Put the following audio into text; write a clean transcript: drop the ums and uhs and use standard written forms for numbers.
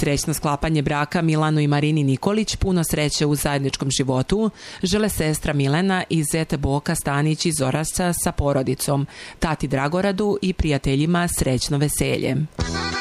Srećno sklapanje braka Milanu i Marini Nikolić, puno sreće u zajedničkom životu, žele sestra Milena i zet Boka Stanić iz Orašca sa porodicom, tati Dragoradu i prijateljima srećno veselje.